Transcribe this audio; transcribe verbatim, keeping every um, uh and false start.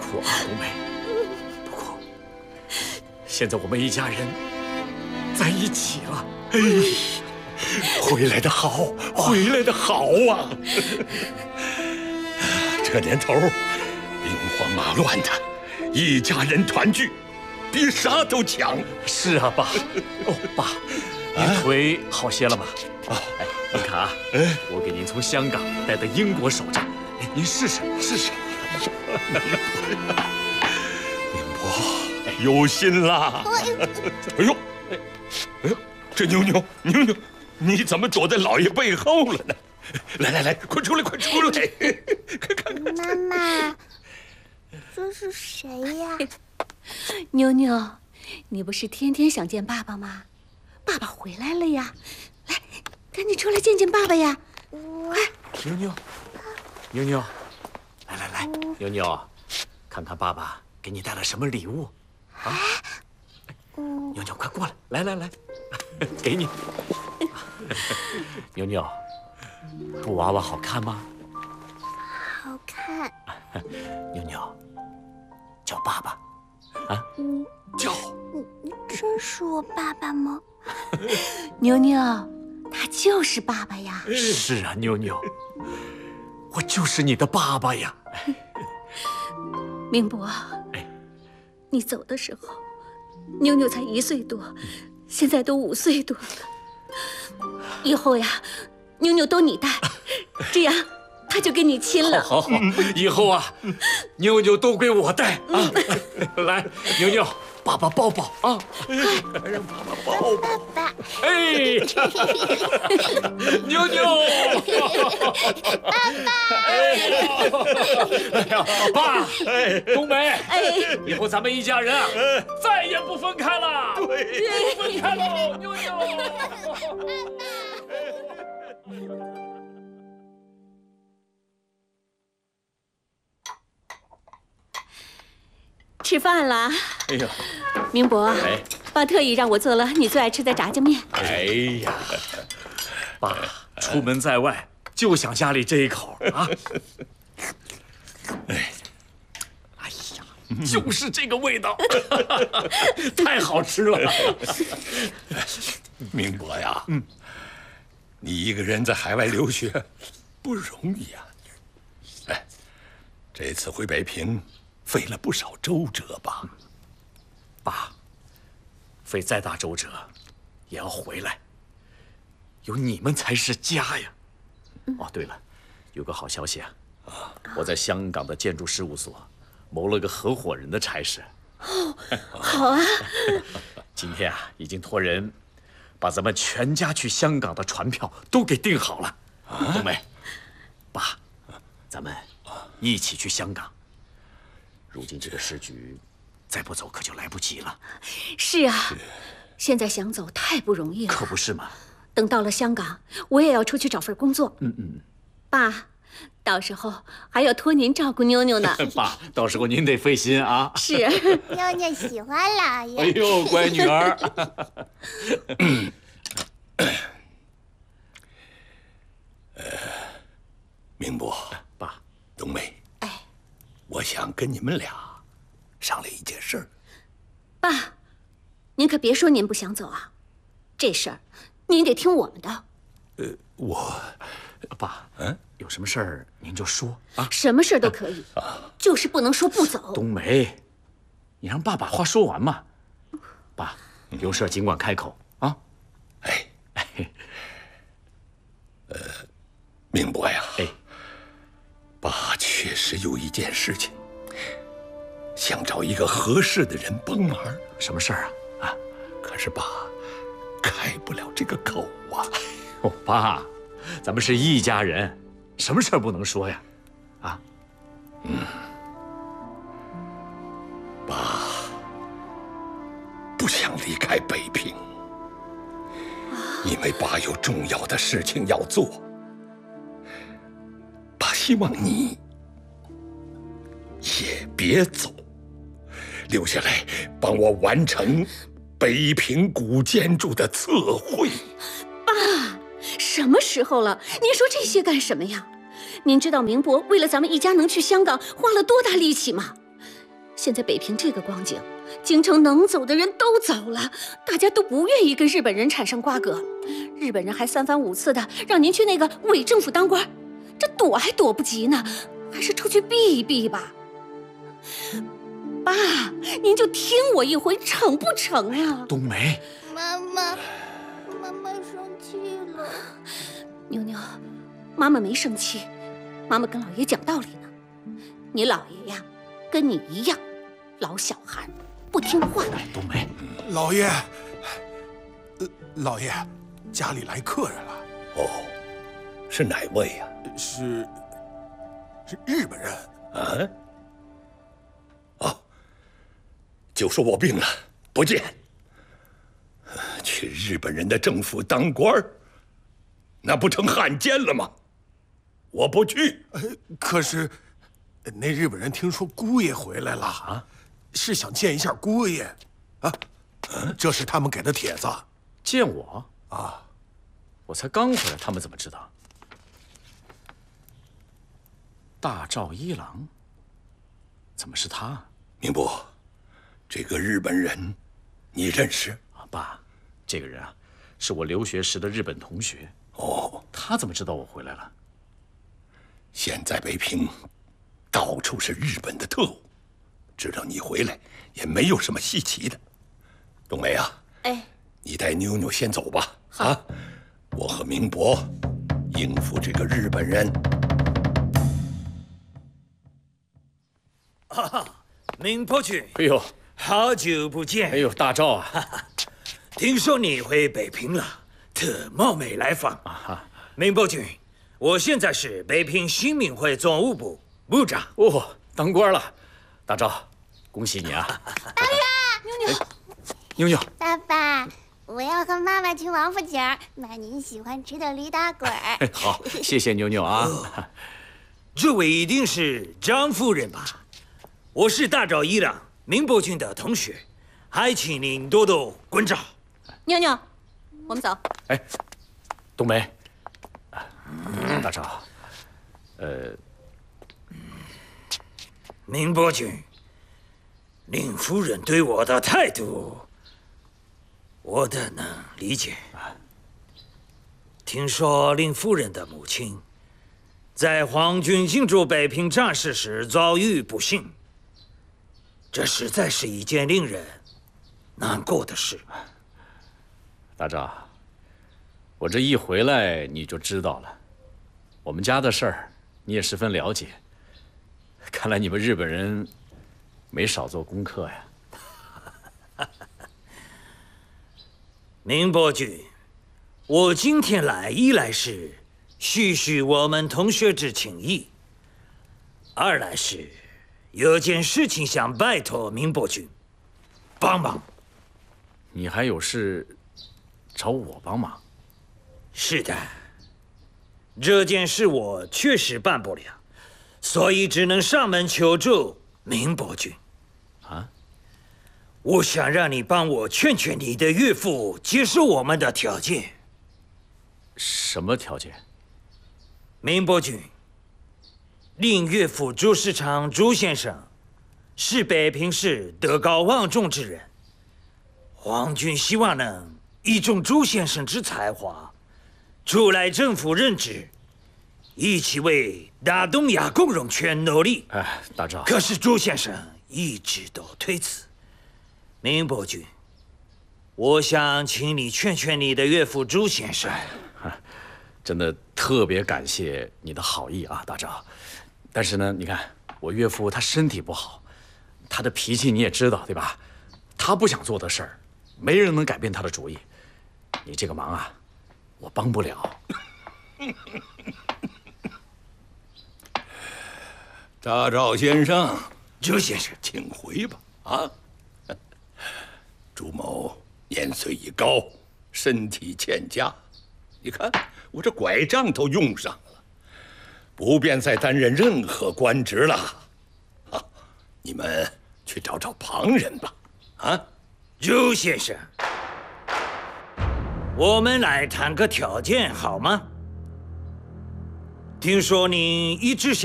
苦啊，冬梅。不过，现在我们一家人在一起了。哎，回来的好，回来的好啊！这年头，兵荒马乱的，一家人团聚，比啥都强。是啊，爸。哦，爸，您腿好些了吗？啊，哎，您看啊，我给您从香港带到英国守着，您试试试试。明伯有心啦！哎呦，哎呦，这妞妞妞妞，你怎么躲在老爷背后了呢？来来来，快出来，快出来！看看看。 妈妈，这是谁呀？ 妞妞，你不是天天想见爸爸吗？爸爸回来了呀！来，赶紧出来见见爸爸呀！快， 妞妞，妞妞，来来来，妞妞，看看爸爸给你带了什么礼物啊！妞妞，快过来，来来来，给你。妞妞，布娃娃好看吗？ 好看。 妞妞，叫爸爸啊！叫。 你真是我爸爸吗？ 妞妞，他就是爸爸呀。 是啊，妞妞，我就是你的爸爸呀。 明伯，你走的时候，妞妞才一岁多，现在都五岁多了。以后呀，妞妞都你带，这样他就跟你亲了。 好好好，以后啊，妞妞都归我带啊。来，妞妞，爸爸抱抱啊！让爸爸抱抱。 爸爸， 哎，妞妞， 爸爸， 哎呀，爸，哎，冬梅，哎，以后咱们一家人啊，再也不分开了，对，不分开喽，妞妞。 吃饭了。 哎呦， 明伯， 哎， 爸特意让我做了你最爱吃的炸酱面。 哎呀，爸出门在外就想家里这一口啊！哎，哎呀，就是这个味道，太好吃了。 明伯呀，嗯，你一个人在海外留学不容易啊。哎，这次回北平费了不少周折吧？ 爸，费再大周折也要回来，有你们才是家呀。哦，对了，有个好消息啊，我在香港的建筑事务所谋了个合伙人的差事。 哦，好啊！ 今天啊，已经托人把咱们全家去香港的船票都给订好了。冬梅，爸，咱们一起去香港。如今这个时局，再不走可就来不及了。 是啊，现在想走太不容易了。 可不是嘛。 等到了香港，我也要出去找份工作。 嗯嗯。 爸，到时候还要托您照顾妞妞呢。 爸，到时候您得费心啊。 是。 妞妞喜欢姥爷。 哎呦，乖女儿。 呃，明伯， 爸， 冬梅， 哎， 我想跟你们俩商量一件事儿。 爸，您可别说您不想走啊，这事儿您得听我们的。 呃，我， 爸，嗯，有什么事儿您就说啊， 什么事儿都可以，就是不能说不走。 冬梅，你让爸把话说完嘛。爸，有事尽管开口啊。 哎，呃，明伯呀， 哎， 爸确实有一件事情，想找一个合适的人帮忙。 什么事儿啊？啊， 可是爸开不了这个口啊。 哦，爸，咱们是一家人，什么事儿不能说呀？啊， 嗯，爸不想离开北平，因为爸有重要的事情要做。爸希望你也别走，留下来帮我完成北平古建筑的测绘。 爸，什么时候了？您说这些干什么呀？您知道明伯为了咱们一家能去香港花了多大力气吗？ 现在北平这个光景，京城能走的人都走了，大家都不愿意跟日本人产生瓜葛。日本人还三番五次的让您去那个伪政府当官，这躲还躲不及呢，还是出去避一避吧。爸，您就听我一回，成不成啊？ 冬梅， 妈妈，妈妈生气了。 妞妞，妈妈没生气，妈妈跟老爷讲道理呢。你姥爷呀，跟你一样，老小孩，不听话。 冬梅， 老爷，呃，老爷，家里来客人了。 哦，是哪位呀？ 是，是日本人。 啊？哦，就说我病了，不见。去日本人的政府当官儿，那不成汉奸了吗？我不去。 呃，可是，那日本人听说姑爷回来了啊，是想见一下姑爷，啊，这是他们给的帖子。 见我啊？ 我才刚回来，他们怎么知道？大赵一郎，怎么是他？ 明伯，这个日本人，你认识？ 啊，爸，这个人啊，是我留学时的日本同学。 哦， 他怎么知道我回来了？ 现在北平到处是日本的特务，知道你回来也没有什么稀奇的。冬梅啊， 哎， 你带妞妞先走吧。啊，我和明伯应付这个日本人。 哈哈，明伯君， 哎呦， 好久不见！ 哎呦，大赵啊， 听说你回北平了，特冒昧来访。啊、明伯君，我现在是北平新民会总务部部长。 哦，当官了，大赵，恭喜你啊！ 爸爸，妞妞， 妞妞， 爸爸，我要和妈妈去王府井买您喜欢吃的驴打滚。 好，谢谢妞妞啊。 哦、这位一定是张夫人吧？我是大赵一郎，明伯君的同学，还请您多多关照。 妞妞，我们走。 哎，冬梅，大赵，呃， 明伯君，令夫人对我的态度，我的能理解。听说令夫人的母亲在皇军进驻北平战事时遭遇不幸，这实在是一件令人难过的事。 大赵，我这一回来你就知道了，我们家的事儿你也十分了解。看来你们日本人没少做功课呀。 明伯君，我今天来一来是叙叙我们同学之情谊，二来是有件事情想拜托明伯君帮忙。 你还有事找我帮忙？ 是的，这件事我确实办不了，所以只能上门求助明伯君。 啊？ 我想让你帮我劝劝你的岳父接受我们的条件。 什么条件？ 明伯君，令岳父朱世昌朱先生是北平市德高望重之人，皇军希望能倚重朱先生之才华，出来政府任职，一起为大东亚共荣圈努力。 哎，大赵， 可是朱先生一直都推辞。明伯君，我想请你劝劝你的岳父朱先生。 真的特别感谢你的好意啊，大赵。但是呢，你看我岳父他身体不好，他的脾气你也知道对吧？他不想做的事儿，没人能改变他的主意。你这个忙啊，我帮不了。 大赵先生， 朱先生， 请回吧。啊，朱某年岁已高，身体欠佳，你看我这拐杖都用上了，不便再担任任何官职了。啊，你们去找找旁人吧。啊， 朱先生，我们来谈个条件好吗？听说你一直想。